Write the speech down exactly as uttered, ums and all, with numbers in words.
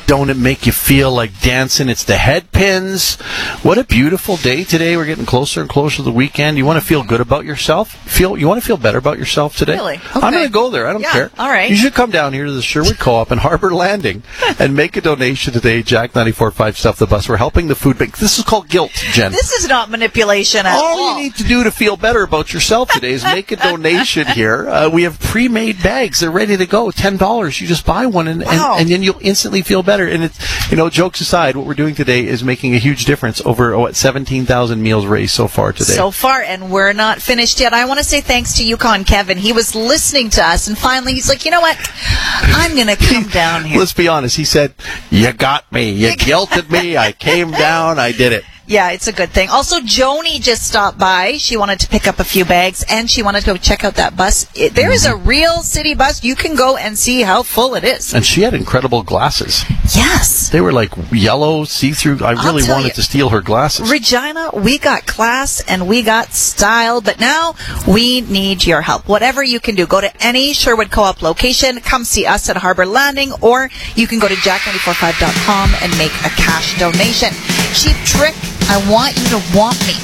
Don't it make you feel like dancing? It's the head pins. What a beautiful day today. We're getting closer and closer to the weekend. You want to feel good about yourself? Feel You want to feel better about yourself today? Really? Okay. I'm going to go there. I don't yeah, care. All right. You should come down here to the Sherwood Co-op in Harbor Landing and make a donation today. Jack ninety-four point five Stuff the Bus. We're helping the food bank. This is called guilt, Jen. This is not manipulation at all. All you need to do to feel better about yourself today is make a donation here. Uh, we have pre-made bags. They're ready to go. ten dollars. You just buy one, and, Wow. and, and then you'll instantly feel better. And it's, you know, jokes aside, what we're doing today is making a huge difference. Over, what, seventeen thousand meals raised so far today. So far, and we're not finished yet. I want to say thanks to Yukon Kevin. He was listening to us, and finally he's like, you know what? I'm going to come down here. Let's be honest. He said, you got me. You guilted me. I came down. I did it. Yeah, it's a good thing. Also, Joni just stopped by. She wanted to pick up a few bags, and she wanted to go check out that bus. It, there is a real city bus. You can go and see how full it is. And she had incredible glasses. Yes. They were like yellow, see-through. I really tell wanted you, to steal her glasses. Regina, we got class and we got style, but now we need your help. Whatever you can do, go to any Sherwood Co-op location, come see us at Harbor Landing, or you can go to jack ninety-four point five dot com and make a cash donation. Cheap Trick, I want you to want me.